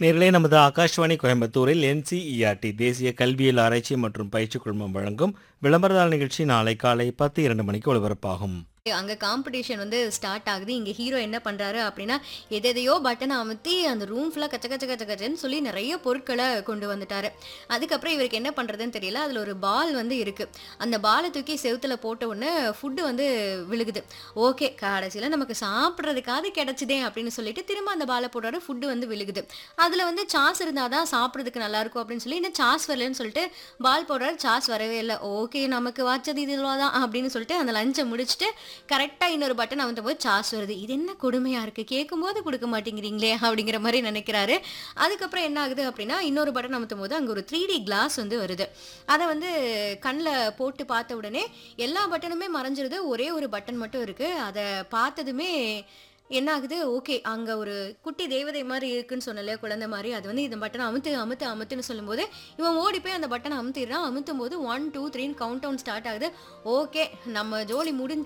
நேர்களே நமது ஆகாஷ்வாணி கோயம்புத்தூரில் என்சிஇஆர்டி தேசிய கல்வியியல் ஆராய்ச்சி மற்றும் பயிற்சி குழுமம் வழங்கும் விளம்பரதாள் நிகழ்ச்சி நாளை காலை 10:02 மணிக்கு ஒளிபரப்பாகும். அங்க காம்படிஷன் வந்து ஸ்டார்ட் ஆகுது. இங்க ஹீரோ என்ன பண்றாரு அப்படின்னா, எதையோ பட்டன அமுத்தி அந்த ரூம் ஃபுல்லா கச்ச கச்ச கச்ச கச்சன்னு சொல்லி நிறைய பொருட்கள கொண்டு வந்துட்டாரு. அதுக்கப்புறம் இவருக்கு என்ன பண்றதுன்னு தெரியல. அதுல ஒரு பால் வந்து இருக்கு. அந்த பால தூக்கி செவுத்துல போட்ட உடனே ஃபுட் வந்து விழுகுது. ஓகே, கடைசியில நமக்கு சாப்பிடுறதுக்காவது கிடைச்சுதே அப்படின்னு சொல்லிட்டு திரும்ப அந்த பால போடுறாரு. ஃபுட் வந்து விழுகுது. அதுல வந்து சாஸ் இருந்தா தான் சாப்பிடுறதுக்கு நல்லா இருக்கும் அப்படின்னு சொல்லி இன்னும் சாஸ் வரலன்னு சொல்லிட்டு பால் போடுறாரு. சாஸ் வரவே இல்ல. ஓகே, நமக்கு வாச்சது இதுவாதான் அப்படின்னு சொல்லிட்டு அந்த லஞ்சை முடிச்சுட்டு கரெக்டா இன்னொரு பட்டன் அமுத்தும் போது சாஸ் வருது. இது என்ன கொடுமையா இருக்கு, கேட்கும்போது கொடுக்க மாட்டேங்கிறீங்களே அப்படிங்கிற மாதிரி நினைக்கிறாரு. அதுக்கப்புறம் என்ன ஆகுது அப்படின்னா, இன்னொரு பட்டன் அமுத்தும் போது அங்க ஒரு 3D கிளாஸ் வந்து வருது. அதை வந்து கண்ணில் போட்டு பார்த்த உடனே எல்லா பட்டனுமே மறைஞ்சிருது. ஒரே ஒரு பட்டன் மட்டும் இருக்கு. அதை பார்த்ததுமே என்ன ஆகுது, ஓகே, அங்க ஒரு குட்டி தேவதை மாதிரி இருக்குன்னு சொன்னல, குழந்தை மாதிரி. அது வந்து இந்த பட்டனை அமுத்து அமுத்து அமுத்துன்னு சொல்லும்போது இவன் ஓடி போய் அந்த பட்டனை அமுத்திடுறான். அமுத்தும் போது 1 2 3 கவுண்ட் டவுன் ஸ்டார்ட் ஆகுது. ஓகே, நம்ம ஜோலி முடிஞ்சு